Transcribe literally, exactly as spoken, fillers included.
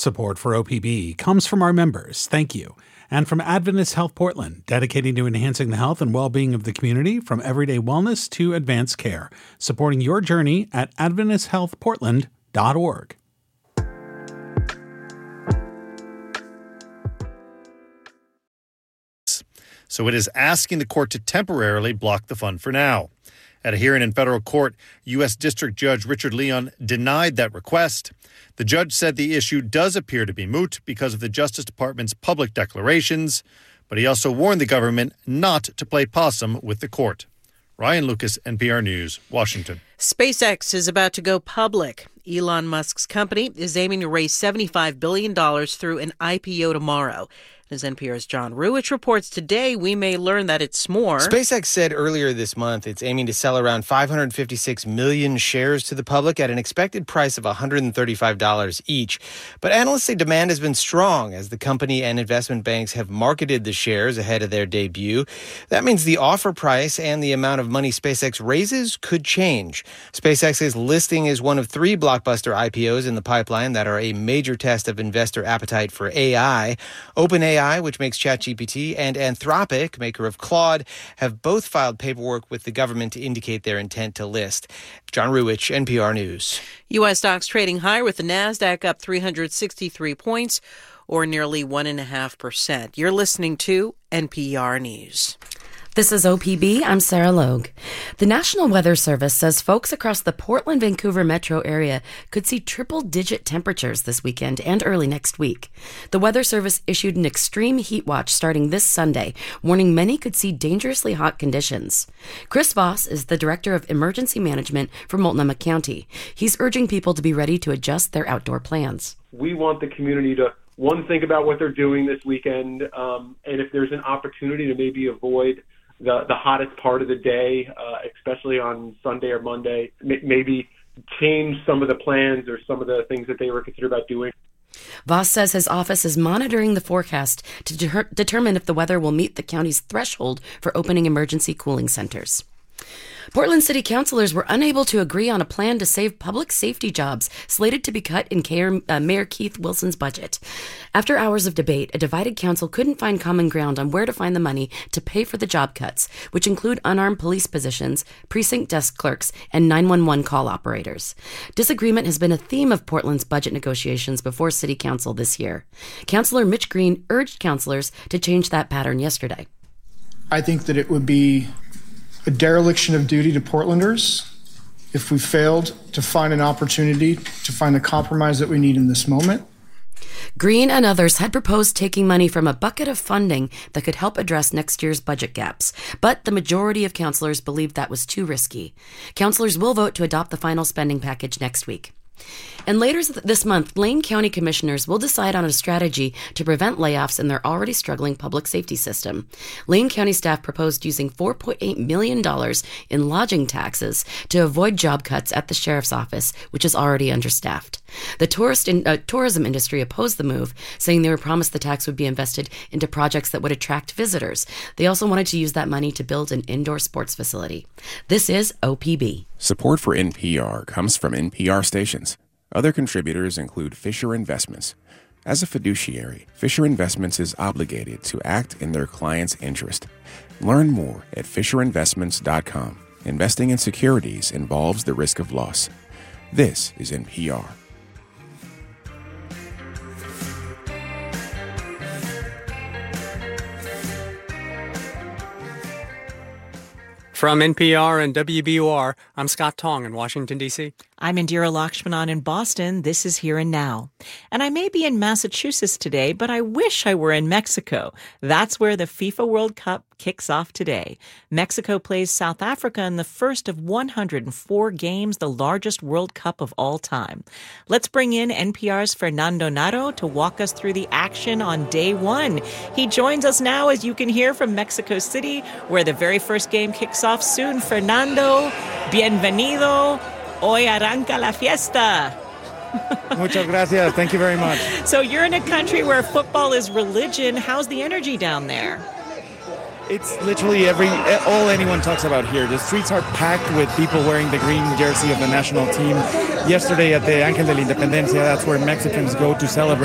Support for O P B comes from our members, thank you, and from Adventist Health Portland, dedicated to enhancing the health and well-being of the community from everyday wellness to advanced care, supporting your journey at adventist health portland dot org. So it is asking the court to temporarily block the fund for now. At a hearing in federal court, U S District Judge Richard Leon denied that request. The judge said the issue does appear to be moot because of the Justice Department's public declarations, but he also warned the government not to play possum with the court. Ryan Lucas, N P R News, Washington. SpaceX is about to go public. Elon Musk's company is aiming to raise seventy-five billion dollars through an I P O tomorrow. As N P R's John Ruwitch reports today, we may learn that it's more. SpaceX said earlier this month it's aiming to sell around five hundred fifty-six million shares to the public at an expected price of one hundred thirty-five dollars each. But analysts say demand has been strong as the company and investment banks have marketed the shares ahead of their debut. That means the offer price and the amount of money SpaceX raises could change. SpaceX's listing is one of three blockbuster I P Os in the pipeline that are a major test of investor appetite for A I. OpenAI, which makes ChatGPT, and Anthropic, maker of Claude, have both filed paperwork with the government to indicate their intent to list. John Ruwitch, N P R News. U S stocks trading higher with the NASDAQ up three hundred sixty-three points, or nearly one point five percent. You're listening to N P R News. This is O P B. I'm Sarah Logue. The National Weather Service says folks across the Portland-Vancouver metro area could see triple-digit temperatures this weekend and early next week. The Weather Service issued an extreme heat watch starting this Sunday, warning many could see dangerously hot conditions. Chris Voss is the Director of Emergency Management for Multnomah County. He's urging people to be ready to adjust their outdoor plans. We want the community to, one, think about what they're doing this weekend, um, and if there's an opportunity to maybe avoid the the hottest part of the day, uh, especially on Sunday or Monday, m- maybe change some of the plans or some of the things that they were considered about doing. Voss says his office is monitoring the forecast to de- determine if the weather will meet the county's threshold for opening emergency cooling centers. Portland City Councilors were unable to agree on a plan to save public safety jobs slated to be cut in K- uh, Mayor Keith Wilson's budget. After hours of debate, a divided council couldn't find common ground on where to find the money to pay for the job cuts, which include unarmed police positions, precinct desk clerks, and nine one one call operators. Disagreement has been a theme of Portland's budget negotiations before City Council this year. Councilor Mitch Green urged councilors to change that pattern yesterday. I think that it would be a dereliction of duty to Portlanders if we failed to find an opportunity to find the compromise that we need in this moment. Green and others had proposed taking money from a bucket of funding that could help address next year's budget gaps, but the majority of councilors believed that was too risky. Councilors will vote to adopt the final spending package next week. And later this month, Lane County commissioners will decide on a strategy to prevent layoffs in their already struggling public safety system. Lane County staff proposed using four point eight million dollars in lodging taxes to avoid job cuts at the sheriff's office, which is already understaffed. The tourist in, uh, tourism industry opposed the move, saying they were promised the tax would be invested into projects that would attract visitors. They also wanted to use that money to build an indoor sports facility. This is O P B. Support for N P R comes from N P R stations. Other contributors include Fisher Investments. As a fiduciary, Fisher Investments is obligated to act in their client's interest. Learn more at fisher investments dot com. Investing in securities involves the risk of loss. This is N P R. From N P R and W B U R, I'm Scott Tong in Washington, D C I'm Indira Lakshmanan in Boston. This is Here and Now. And I may be in Massachusetts today, but I wish I were in Mexico. That's where the FIFA World Cup kicks off today. Mexico plays South Africa in the first of one hundred four games, the largest World Cup of all time. Let's bring in N P R's Fernando Narro to walk us through the action on day one. He joins us now, as you can hear, from Mexico City, where the very first game kicks off soon. Fernando, bienvenido. Hoy arranca la fiesta. Muchas gracias. Thank you very much. So you're in a country where football is religion. How's the energy down there? It's literally every all anyone talks about here. The streets are packed with people wearing the green jersey of the national team. Yesterday at the Ángel de la Independencia, that's where Mexicans go to celebrate